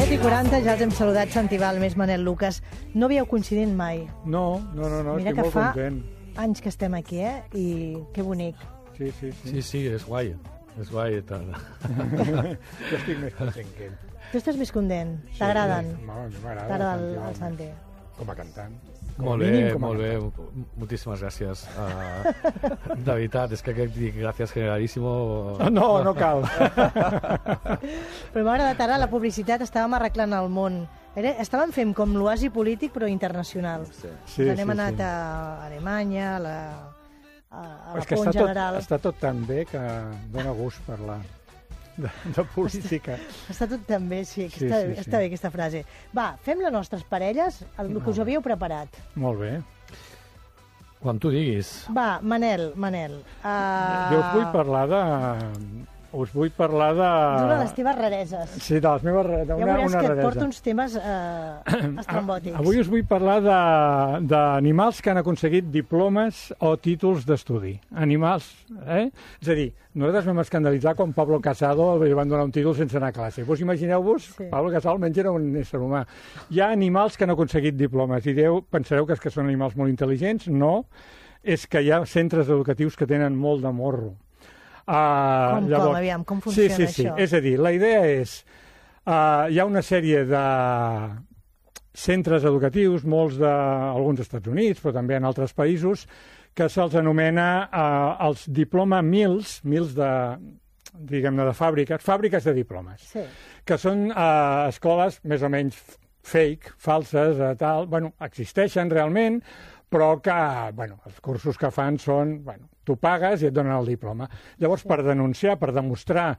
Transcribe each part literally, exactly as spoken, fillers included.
set i quaranta, ja els hem saludat, Santi Balmes, Manel Lucas. No havíeu coincidit mai. No, no, no, no Mira estic molt fa content. anys que estem aquí, eh? I que bonic. Sí, sí, sí. Sí, sí, és guai. És guai. Jo estic més content que ell. Tu estàs més content? T'agraden? Sí, a mi m'agrada. T'agrada el, Santi el Balmes. Santi? Com a cantant. Com a Molt bé, mínim, com a molt bé. cantant. Moltíssimes gràcies. Uh, de veritat, és que aquest dic gràcies generalíssimo... No, no cal. Però m'ha agradat ara la publicitat, estàvem arreglant el món. Era, estàvem fent com l'oasi polític, però internacional. Sí. Sí, Ens n'hem sí, anat sí. a Alemanya, a la, a, a la És que Pont està tot, General. està tot tan bé que dóna gust parlar de, de política. Està tot tan bé, sí, que Sí, està, sí, sí. està bé aquesta frase. Va, fem les nostres parelles, el que us havíeu preparat. Molt bé. Quan tu diguis. Va, Manel, Manel. Uh... Jo us vull parlar de... Us vull parlar de... D'una de les teves rareses. Sí, de les meves... Una, Ja veuràs una que et raresa. porto uns temes eh, estrambòtics. Avui us vull parlar de- d'animals que han aconseguit diplomes o títols d'estudi. Animals, eh? És a dir, nosaltres vam escandalitzar quan Pablo Casado li van donar un títol sense anar a classe. Vos imagineu-vos? Sí. Pablo Casado almenys era un ésser humà. Hi ha animals que han aconseguit diplomes i dieu, pensareu que és que són animals molt intel·ligents? No, és que hi ha centres educatius que tenen molt de morro. Uh, Com, com, aviam, com funciona sí, sí, sí. això? És a dir, la idea és... Uh, hi ha una sèrie de centres educatius, molts de alguns Estats Units, però també en altres països, que se'ls anomena uh, els diploma mills, mills de, diguem-ne, de fàbriques, fàbriques de diplomes, Sí. que són uh, escoles més o menys fake, falses, uh, tal, bueno, existeixen realment, però que, bueno, els cursos que fan són, bueno, tu pagues i et donen el diploma. Llavors, per denunciar, per demostrar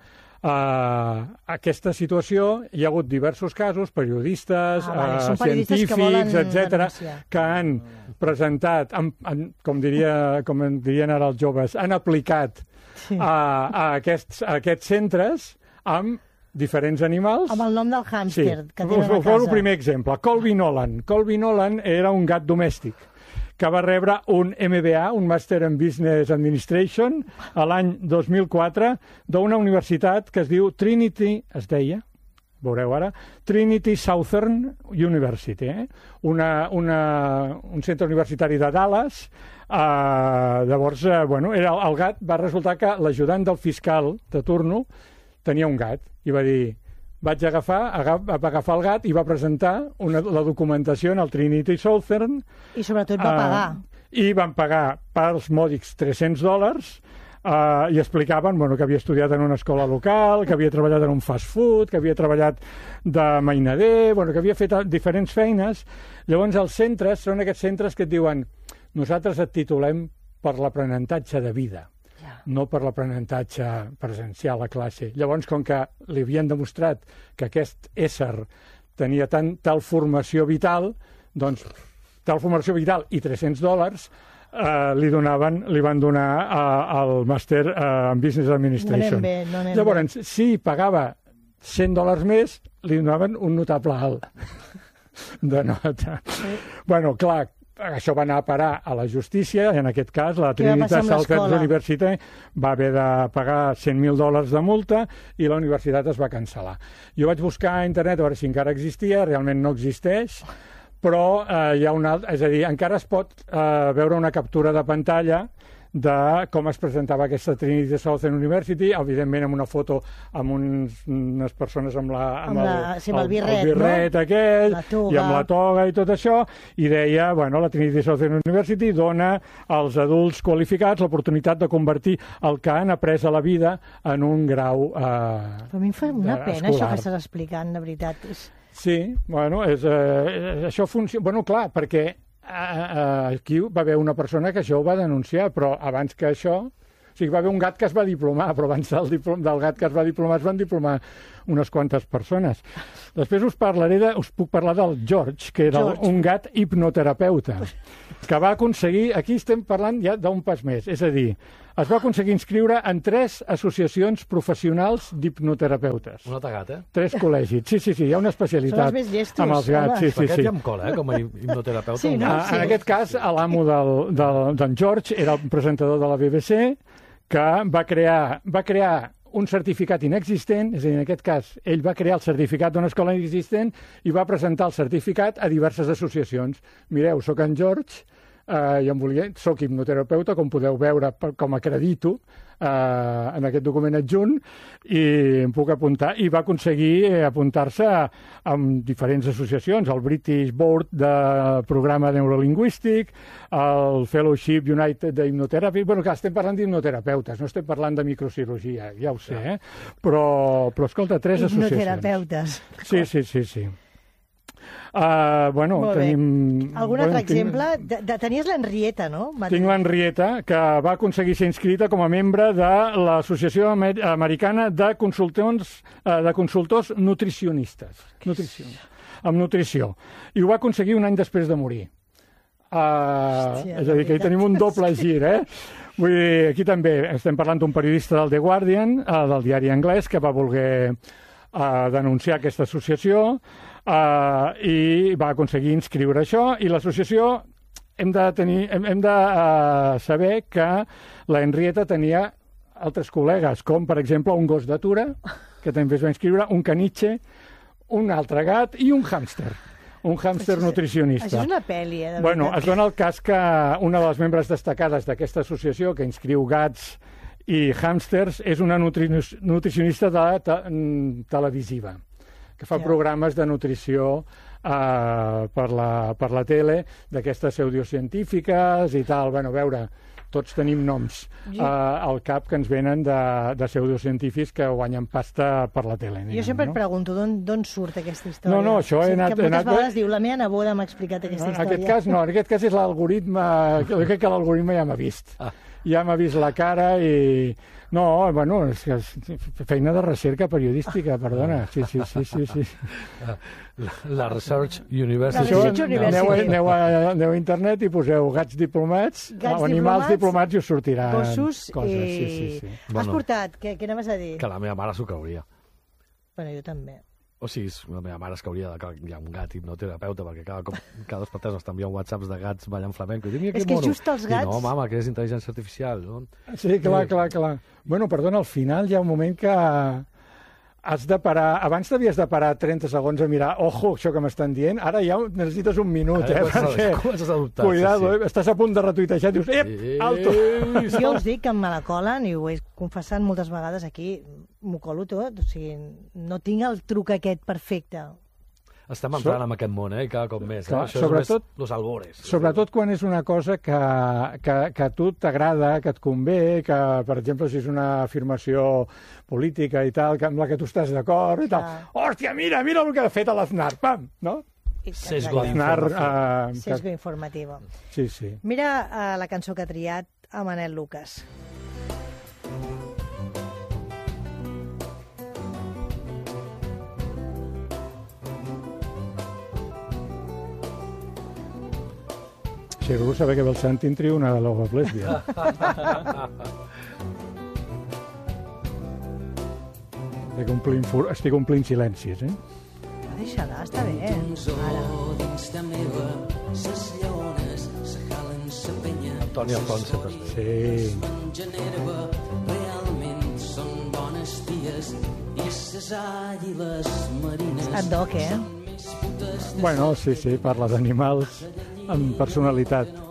uh, aquesta situació, hi ha hagut diversos casos, periodistes, Ah, vale, uh, són periodistes que volen científics, etcètera, denunciar. que han presentat, han, han, com, diria, com en dirien ara els joves, han aplicat Sí. a, a, aquests, a aquests centres amb diferents animals. Amb el nom del hàmster Sí, que us, tenen a us poso casa. el primer exemple. Colby Nolan. Colby Nolan era un gat domèstic que va rebre un M B A, un Master in Business Administration, a l'any dos mil quatre, d'una universitat que es diu Trinity, es deia, veureu ara, Trinity Southern University, eh? una, una, un centre universitari de Dallas. Uh, llavors, uh, bueno, era, el gat va resultar que l'ajudant del fiscal de turno tenia un gat i va dir, vaig agafar, agaf, va agafar el gat i va presentar una, la documentació en el Trinity Southern. I sobretot va pagar. Uh, I van pagar pels mòdics tres-cents dòlars uh, i explicaven bueno, que havia estudiat en una escola local, que havia treballat en un fast food, que havia treballat de mainader, bueno, que havia fet diferents feines. Llavors els centres són aquests centres que et diuen nosaltres et titulem per l'aprenentatge de vida, Ja. no per l'aprenentatge presencial a classe. Llavors, com que li havien demostrat que aquest ésser tenia tant, tal formació vital, doncs tal formació vital i tres-cents dòlars eh, li donaven, li van donar eh, el màster eh, en Business Administration. No anem bé, no anem Llavors, si pagava cent dòlars més, li donaven un notable alt de nota. Sí. Bueno, clar, això va anar a parar a la justícia, en aquest cas la Què va Trinity passar amb Southern l'escola? University va haver de pagar cent mil dòlars de multa i la universitat es va cancel·lar. Jo vaig buscar a internet a veure si encara existia, realment no existeix, però eh, hi ha un alt, és a dir, encara es pot eh, veure una captura de pantalla de com es presentava aquesta Trinity Southern University, evidentment amb una foto amb uns, unes persones amb, la, Amb la- sí, amb el birret, el birret no? aquell, La toga. i amb la toga i tot això, i deia, bueno, la Trinity Southern University dona als adults qualificats l'oportunitat de convertir el que han après a la vida en un grau eh, Però a mi em fa una de- pena això escolar. que estàs explicant, de veritat. És... Sí, bueno, és, eh, això funciona... Bueno, clar, perquè eh, aquí va haver una persona que això ho va denunciar, però abans que això... O sigui, va haver un gat que es va diplomar, però abans del, diplom, del gat que es va diplomar es van diplomar unes quantes persones. Després us parlaré de, us puc parlar del George, que era George. un gat hipnoterapeuta, que va aconseguir... Aquí estem parlant ja d'un pas més, és a dir, es va aconseguir inscriure en tres associacions professionals d'hipnoterapeutes. Un altre gat, eh? Tres col·legis. Sí, sí, sí, hi ha una especialitat Són els més llestos, amb els gats. home. Sí, Sí, sí, aquest sí. ja em cola, eh? Com a hipnoterapeuta. Sí, un no? gat. Ah, en aquest cas, l'amo del, del, d'en George era el presentador de la B B C, que va crear, va crear un certificat inexistent, és a dir, en aquest cas, ell va crear el certificat d'una escola inexistent i va presentar el certificat a diverses associacions. Mireu, soc en George, eh, i em volia, soc hipnoterapeuta, com podeu veure, com acredito eh, en aquest document adjunt, i em puc apuntar, i va aconseguir apuntar-se amb diferents associacions, el British Board de Programa Neurolingüístic, el Fellowship United de Hipnoterapia. Bueno, clar, estem parlant d'hipnoterapeutes, no estem parlant de microcirurgia, ja ho sé, eh? Però, però escolta, tres associacions. Hipnoterapeutes. Sí, sí, sí, sí. Uh, bueno, Molt bé. tenim... Algun bueno, altre tinc- exemple? De, de, tenies l'Henrietta, no? Va- Tinc l'Henrietta, que va aconseguir ser inscrita com a membre de l'Associació Amer Americana de Consultors, eh, de Consultors Nutricionistes. Nutrició. Amb nutrició. I ho va aconseguir un any després de morir. Uh, Hòstia, és a dir, que hi tenim un doble gir, eh? Vull dir, aquí també estem parlant d'un periodista del The Guardian, uh, del diari anglès, que va voler uh, denunciar aquesta associació uh, i va aconseguir inscriure això, i l'associació hem de, tenir, hem, hem de uh, saber que la Henrietta tenia altres col·legues, com per exemple un gos d'atura, que també es va inscriure, un caniche, un altre gat i un hàmster. Un hàmster nutricionista. Això és una pel·li, eh, de Bueno, veritat. es dona el cas que una de les membres destacades d'aquesta associació, que inscriu gats i hàmsters, és una nutri nutricionista de te televisiva, que fa Ja. programes de nutrició eh, per, la, per la tele, d'aquestes pseudocientífiques i tal. Bueno, a veure, tots tenim noms eh, al cap que ens venen de, de pseudocientífics que guanyen pasta per la tele. Jo diguem, sempre no? et pregunto d'on d'on surt aquesta història. No, no, això he Sí, anat- Que he moltes anat- vegades diu, la meva neboda m'ha explicat aquesta En història. aquest cas no, en aquest cas és l'algoritme, jo crec que l'algoritme ja m'ha vist. Ah. Ja m'ha vist la cara i... No, bueno, és que és feina de recerca periodística, perdona. Sí, sí, sí, sí. sí. La, la Research University. Això- Això, Research aneu, University. aneu, a, aneu a internet i poseu gats diplomats, Gats o animals diplomats, diplomats i us sortiran Gossos coses. i... Sí, sí, sí. Has Bueno. portat? Què, què anaves a dir? Que la meva mare s'ho cauria. Bueno, jo també. O sigui, la meva mare es cauria de que hi ha un gat hipnoterapeuta, perquè cada cop, cada dos per tres ens t'envien whatsapps de gats ballant flamenco. I dic, mira És que que mono. just els I gats- no, mama, que és intel·ligència artificial. No? Sí, clar, clar, clar. Bueno, perdona, al final hi ha un moment que has de parar... Abans t'havies de parar trenta segons a mirar, ojo, això que m'estan dient, ara ja necessites un minut, Ara eh? comences a- Perquè, comences a dubtar, cuidado, sí, sí. eh? Estàs a punt de retuitejar, dius, ep, alto! Jo us dic que me la colen, i ho he confessat moltes vegades aquí, m'ho colo tot, o sigui, no tinc el truc aquest perfecte. Estem entrant en aquest món, eh? I cada cop més. Eh? Clar, Això sobretot- és los albores. Sobretot quan és una cosa que, que, que a tu t'agrada, que et convé, que, per exemple, si és una afirmació política i tal, que amb la que tu estàs d'acord i tal. Clar. Hòstia, mira, mira el que ha fet a l'Aznar, pam, no? I Sesgo L'Aznar... d'informació. Eh, Sesgo que, informatiu. sí, sí. Mira uh, la cançó que ha triat a Manel Lucas. Si algú sabe que ve el Santi, entri una de l'Ova Lesbia. estic, omplint, fur- estic omplint silencis, eh? Deixa-la, està bé. Ara. dins de meva, ses lleones, se calen, se penya, Antoni Alfonso, també. Sí. en Generva, realment són bones ties, i ses àguiles marines Et doc, eh? més putes de Bueno, sí, sí, parla d'animals amb personalitat.